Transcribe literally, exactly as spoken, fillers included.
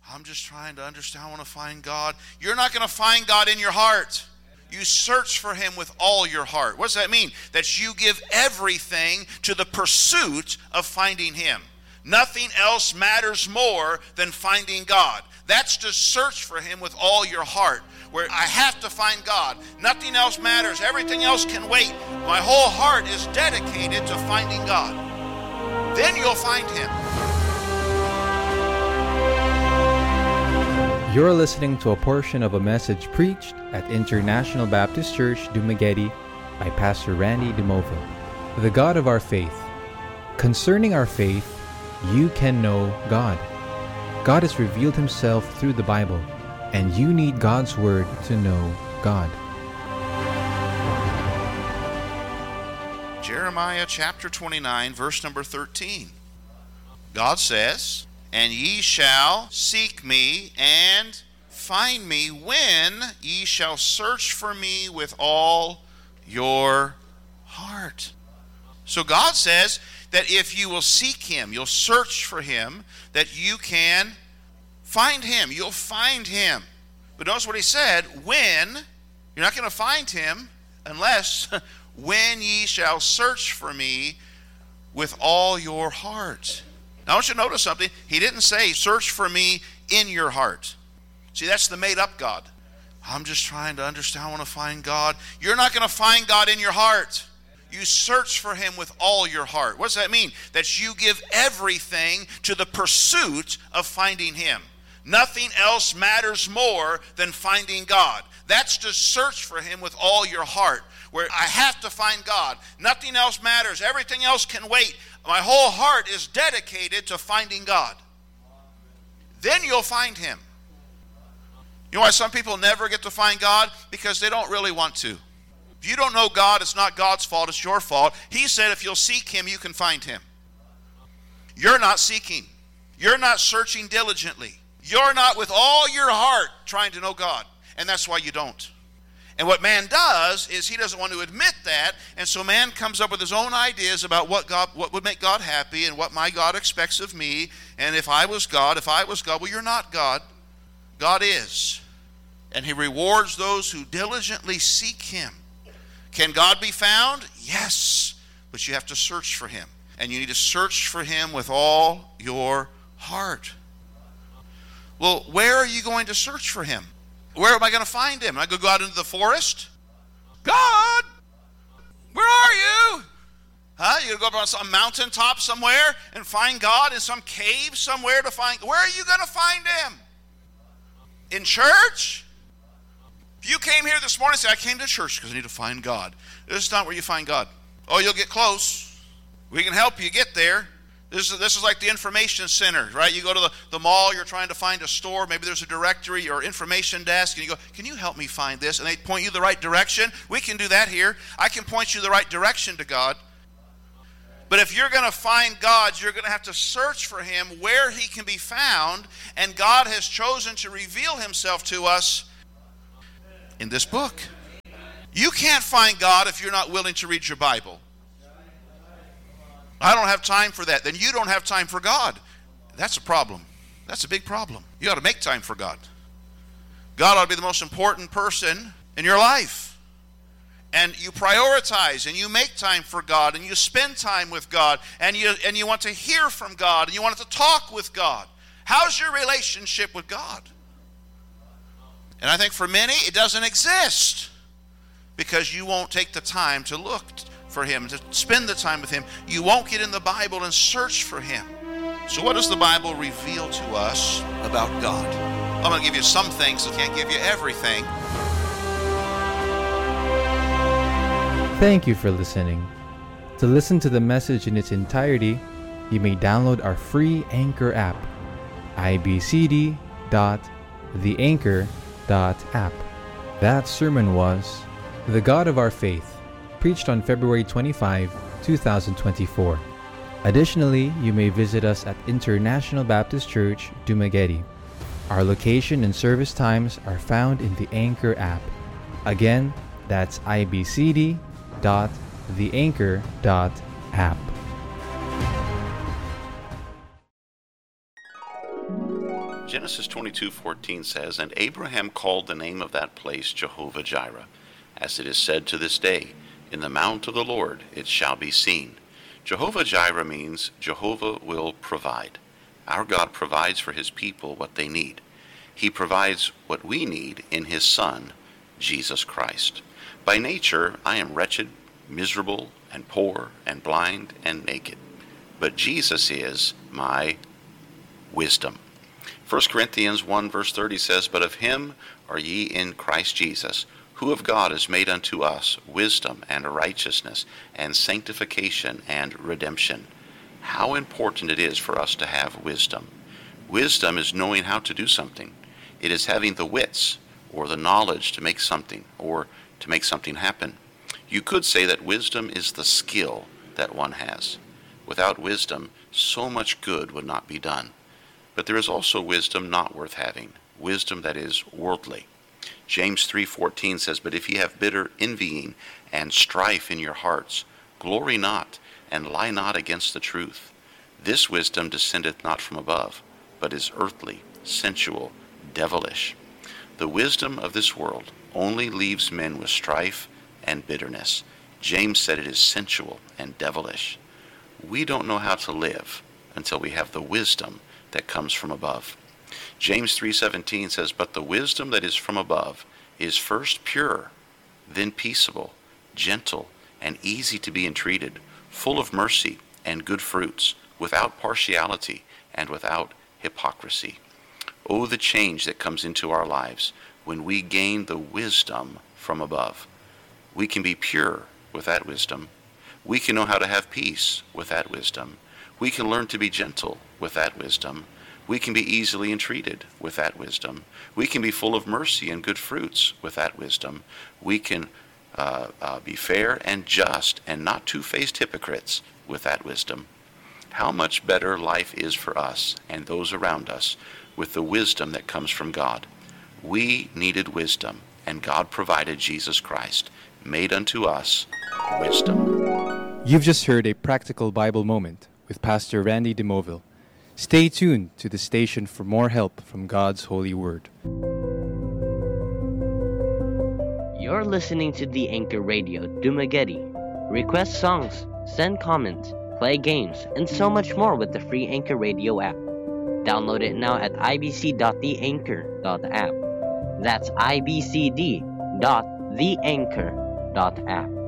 I'm just trying to understand. I want to find God. You're not going to find God in your heart. You search for Him with all your heart. What does that mean? That you give everything to the pursuit of finding Him. Nothing else matters more than finding God. That's to search for Him with all your heart. Where I have to find God. Nothing else matters. Everything else can wait. My whole heart is dedicated to finding God. Then you'll find Him. You're listening to a portion of a message preached at International Baptist Church, Dumaguete by Pastor Randy DeMova. The God of our faith. Concerning our faith, you can know God. God has revealed Himself through the Bible, and you need God's Word to know God. Jeremiah chapter twenty-nine, verse number thirteen. God says, "And ye shall seek me and find me when ye shall search for me with all your heart." So God says that if you will seek Him, you'll search for Him, that you can find Him. You'll find Him. But notice what He said, when. You're not going to find Him unless when ye shall search for me with all your heart. Now I want you to notice something. He didn't say search for me in your heart. See, that's the made up God. I'm just trying to understand. I want to find God. You're not going to find God in your heart. You search for Him with all your heart. What does that mean? That you give everything to the pursuit of finding Him. Nothing else matters more than finding God. That's to search for Him with all your heart. Where I have to find God. Nothing else matters. Everything else can wait. My whole heart is dedicated to finding God. Then you'll find Him. You know why some people never get to find God? Because they don't really want to. If you don't know God, it's not God's fault, it's your fault. He said if you'll seek Him, you can find Him. You're not seeking. You're not searching diligently. You're not with all your heart trying to know God. And that's why you don't. And what man does is he doesn't want to admit that, and so man comes up with his own ideas about what God, what would make God happy and what my God expects of me. And if I was God, if I was God, well, you're not God. God is. And He rewards those who diligently seek Him. Can God be found? Yes. But you have to search for Him. And you need to search for Him with all your heart. Well, where are you going to search for Him? Where am I going to find Him? Am I going to go out into the forest? God, where are you? Huh? You're going to go up on some mountaintop somewhere and find God in some cave somewhere to find? Where are you going to find Him? In church? If you came here this morning and said, I came to church because I need to find God. This is not where you find God. Oh, you'll get close. We can help you get there. This is, this is like the information center, right? You go to the, the mall, you're trying to find a store, maybe there's a directory or information desk, and you go, can you help me find this? And they point you the right direction. We can do that here. I can point you the right direction to God. But if you're going to find God, you're going to have to search for Him where He can be found, and God has chosen to reveal Himself to us in this book. You can't find God if you're not willing to read your Bible. I don't have time for that. Then you don't have time for God. That's a problem. That's a big problem. You ought to make time for God. God ought to be the most important person in your life. And you prioritize and you make time for God and you spend time with God and you and you want to hear from God and you want to talk with God. How's your relationship with God? And I think for many it doesn't exist because you won't take the time to look for Him, to spend the time with Him. You won't get in the Bible and search for Him. So what does the Bible reveal to us about God? I'm going to give you some things. I can't give you everything. Thank you for listening. To listen to the message in its entirety, you may download our free Anchor app, i b c d dot the anchor dot app. That sermon was The God of Our Faith, preached on February twenty-fifth, twenty twenty-four. Additionally, you may visit us at International Baptist Church, Dumaguete. Our location and service times are found in the Anchor app. Again, that's i b c d dot the anchor dot app. Genesis twenty-two fourteen says, "And Abraham called the name of that place Jehovah-Jireh, as it is said to this day, in the mount of the Lord it shall be seen." Jehovah-Jireh means Jehovah will provide. Our God provides for his people what they need. He provides what we need in his Son, Jesus Christ. By nature, I am wretched, miserable, and poor, and blind, and naked. But Jesus is my wisdom. First Corinthians one verse thirty says, "But of him are ye in Christ Jesus, who of God is made unto us wisdom and righteousness and sanctification and redemption." How important it is for us to have wisdom. Wisdom is knowing how to do something. It is having the wits or the knowledge to make something or to make something happen. You could say that wisdom is the skill that one has. Without wisdom, so much good would not be done. But there is also wisdom not worth having, wisdom that is worldly. James three fourteen says, "But if ye have bitter envying and strife in your hearts, glory not, and lie not against the truth. This wisdom descendeth not from above, but is earthly, sensual, devilish." The wisdom of this world only leaves men with strife and bitterness. James said it is sensual and devilish. We don't know how to live until we have the wisdom that comes from above. James three seventeen says, "But the wisdom that is from above is first pure, then peaceable, gentle, and easy to be entreated, full of mercy and good fruits, without partiality and without hypocrisy." Oh, the change that comes into our lives when we gain the wisdom from above. We can be pure with that wisdom. We can know how to have peace with that wisdom. We can learn to be gentle with that wisdom. We can be easily entreated with that wisdom. We can be full of mercy and good fruits with that wisdom. We can uh, uh, be fair and just and not two-faced hypocrites with that wisdom. How much better life is for us and those around us with the wisdom that comes from God. We needed wisdom, and God provided Jesus Christ, made unto us wisdom. You've just heard a practical Bible moment with Pastor Randy DeMoville. Stay tuned to the station for more help from God's holy word. You're listening to the Anchor Radio Dumaguete. Request songs, send comments, play games, and so much more with the free Anchor Radio app. Download it now at i b c dot the anchor dot app. That's i b c d dot the anchor dot app.